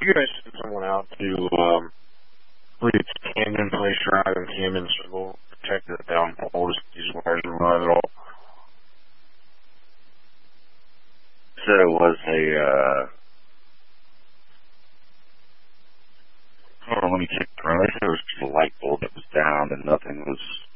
You guys sent someone out to, reach Camden Place Drive and Camden Circle, protect the down poles, these wires are run at all. Said it was hold on, let me check. I said it was just a light bulb that was down and nothing was